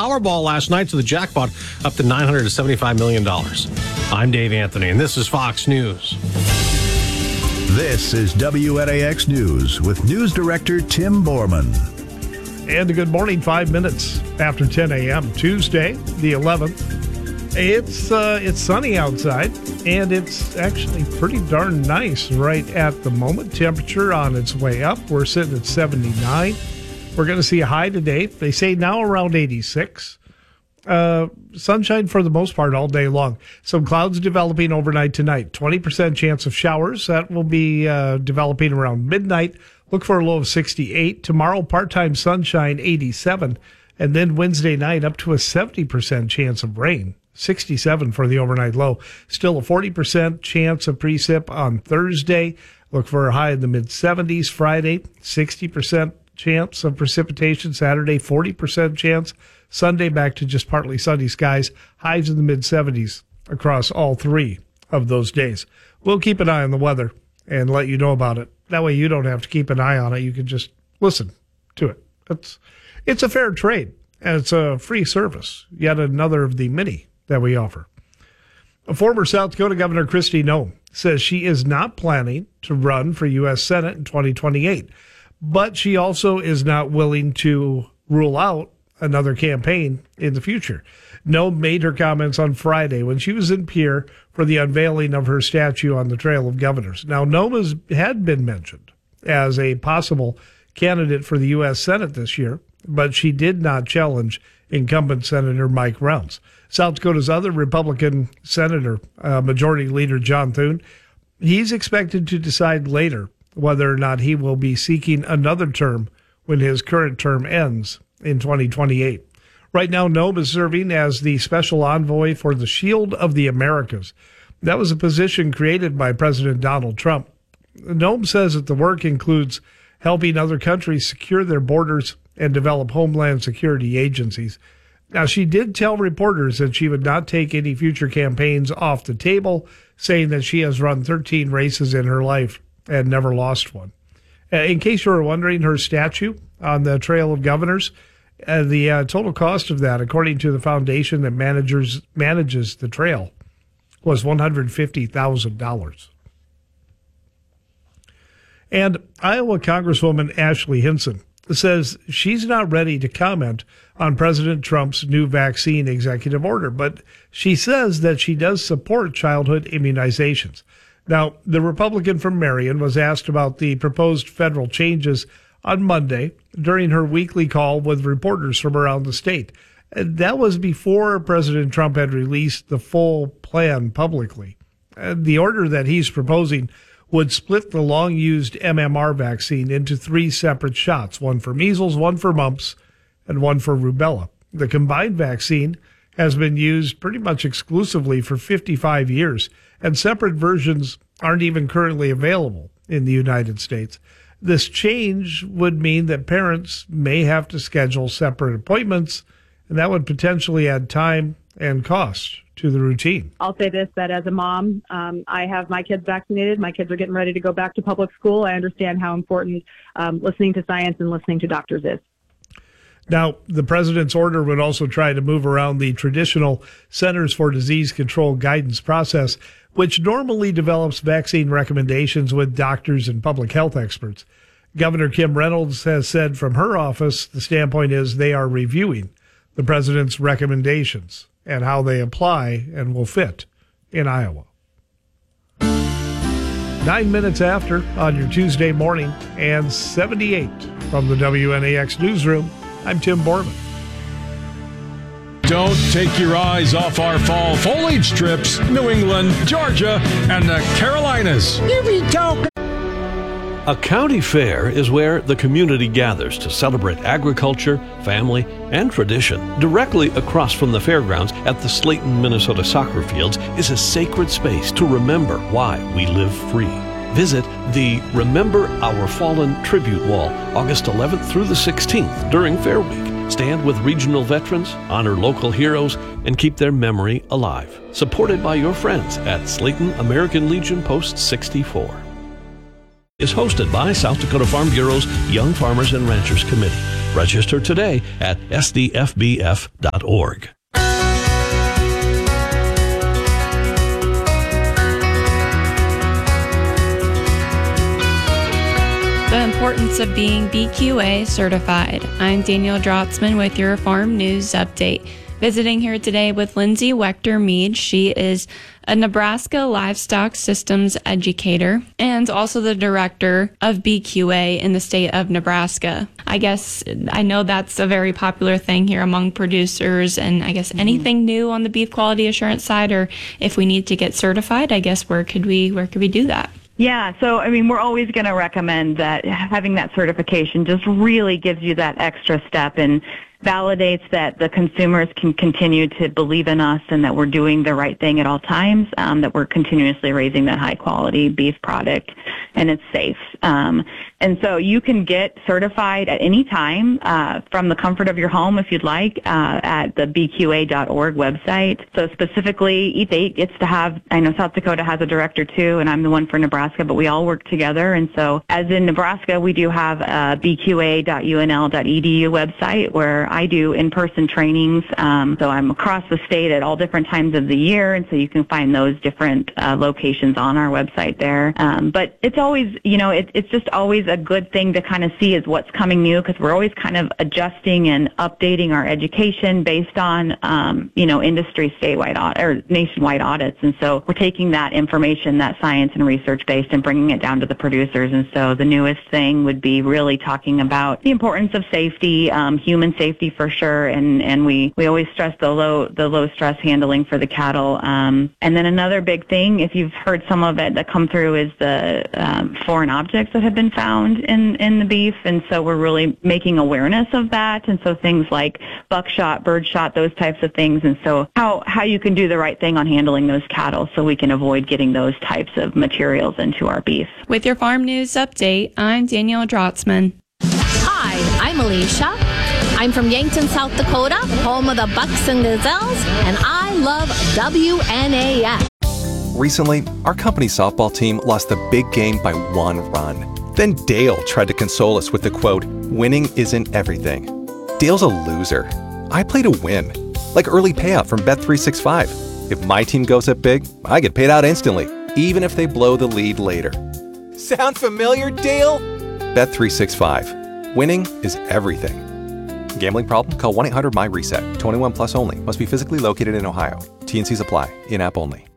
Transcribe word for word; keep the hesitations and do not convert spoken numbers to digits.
Powerball last night, so the jackpot up to nine hundred seventy-five million dollars. I'm Dave Anthony, and this is Fox News. This is W N A X News with News Director Tim Borman. And a good morning, five minutes after ten a.m. Tuesday, the eleventh. It's uh, it's sunny outside, and it's actually pretty darn nice right at the moment. Temperature on its way up. We're sitting at seventy-nine. We're going to see a high today. They say now around eighty-six. Uh, sunshine for the most part all day long. Some clouds developing overnight tonight. twenty percent chance of showers. That will be uh, developing around midnight. Look for a low of sixty-eight. Tomorrow, part-time sunshine, eighty-seven. And then Wednesday night, up to a seventy percent chance of rain. sixty-seven for the overnight low. Still a forty percent chance of precip on Thursday. Look for a high in the mid-seventies. Friday, sixty percent chance of precipitation. Saturday, forty percent chance. Sunday, back to just partly sunny skies. Highs in the mid-seventies across all three of those days. We'll keep an eye on the weather and let you know about it. That way you don't have to keep an eye on it. You can just listen to it. It's, it's a fair trade, and it's a free service. Yet another of the many that we offer. A former South Dakota Governor Kristi Noem says she is not planning to run for U S Senate in twenty twenty-eight, but she also is not willing to rule out another campaign in the future. Noem made her comments on Friday when she was in Pierre for the unveiling of her statue on the Trail of Governors. Now, Noem has, had been mentioned as a possible candidate for the U S Senate this year, but she did not challenge incumbent Senator Mike Rounds. South Dakota's other Republican Senator, uh, Majority Leader John Thune, he's expected to decide later whether or not he will be seeking another term when his current term ends in twenty twenty-eight. Right now, Noem is serving as the special envoy for the Shield of the Americas. That was a position created by President Donald Trump. Noem says that the work includes helping other countries secure their borders and develop homeland security agencies. Now, she did tell reporters that she would not take any future campaigns off the table, saying that she has run thirteen races in her life and never lost one. Uh, in case you were wondering, her statue on the Trail of Governors, uh, the uh, total cost of that, according to the foundation that managers, manages the trail, was one hundred fifty thousand dollars. And Iowa Congresswoman Ashley Hinson says she's not ready to comment on President Trump's new vaccine executive order, but she says that she does support childhood immunizations. Now, the Republican from Marion was asked about the proposed federal changes on Monday during her weekly call with reporters from around the state. And that was before President Trump had released the full plan publicly. And the order that he's proposing would split the long-used M M R vaccine into three separate shots, one for measles, one for mumps, and one for rubella. The combined vaccine has been used pretty much exclusively for fifty-five years, and separate versions aren't even currently available in the United States. This change would mean that parents may have to schedule separate appointments, and that would potentially add time and cost to the routine. I'll say this, that as a mom, um, I have my kids vaccinated. My kids are getting ready to go back to public school. I understand how important um, listening to science and listening to doctors is. Now, the president's order would also try to move around the traditional Centers for Disease Control guidance process, which normally develops vaccine recommendations with doctors and public health experts. Governor Kim Reynolds has said from her office, the standpoint is they are reviewing the president's recommendations and how they apply and will fit in Iowa. Nine minutes after on your Tuesday morning and seventy-eight from the W N A X newsroom, I'm Tim Borman. Don't take your eyes off our fall foliage strips, New England, Georgia, and the Carolinas. Here we go. A county fair is where the community gathers to celebrate agriculture, family, and tradition. Directly across from the fairgrounds at the Slayton, Minnesota soccer fields is a sacred space to remember why we live free. Visit the Remember Our Fallen Tribute Wall August eleventh through the sixteenth during Fair Week. Stand with regional veterans, honor local heroes, and keep their memory alive. Supported by your friends at Slayton American Legion Post sixty-four. Is hosted by South Dakota Farm Bureau's Young Farmers and Ranchers Committee. Register today at s d f b f dot org. The importance of being B Q A certified. I'm Danielle Drotzman with your Farm News Update. Visiting here today with Lindsay Wechter-Mead. She is a Nebraska Livestock Systems Educator and also the Director of B Q A in the state of Nebraska. I guess I know that's a very popular thing here among producers, and I guess anything new on the beef quality assurance side, or if we need to get certified, I guess where could we where could we do that? Yeah, so, I mean, we're always going to recommend that having that certification just really gives you that extra step and validates that the consumers can continue to believe in us and that we're doing the right thing at all times, um, that we're continuously raising that high-quality beef product, and it's safe. Um, and so you can get certified at any time uh, from the comfort of your home, if you'd like, uh, at the b q a dot org website. So specifically, E P A gets to have, I know South Dakota has a director too, and I'm the one for Nebraska, but we all work together. And so as in Nebraska, we do have a b q a dot u n l dot e d u website where I do in-person trainings. Um, so I'm across the state at all different times of the year, and so you can find those different uh, locations on our website there. Um, but it's always, you know, it, it's just always a good thing to kind of see is what's coming new, because we're always kind of adjusting and updating our education based on, um, you know, industry statewide audit, or nationwide audits. And so we're taking that information, that science and research based, and bringing it down to the producers. And so the newest thing would be really talking about the importance of safety, um, human safety for sure, and and we we always stress the low the low stress handling for the cattle. Um, and then another big thing, if you've heard some of it that come through, is the um, foreign objects that have been found in in the beef, and so we're really making awareness of that. And so things like buckshot, birdshot, those types of things, and so how how you can do the right thing on handling those cattle so we can avoid getting those types of materials into our beef. With your Farm News Update, I'm Danielle Drotzman. Hi, I'm Alicia. I'm from Yankton, South Dakota, home of the Bucks and Gazelles, and I love W N A X. Recently, our company's softball team lost the big game by one run. Then Dale tried to console us with the quote, "Winning isn't everything." Dale's a loser. I play to win, like early payout from Bet three sixty-five. If my team goes up big, I get paid out instantly, even if they blow the lead later. Sound familiar, Dale? Bet three sixty-five. Winning is everything. Gambling problem? Call one eight hundred M Y RESET. twenty-one plus only. Must be physically located in Ohio. T and Cs apply. In-app only.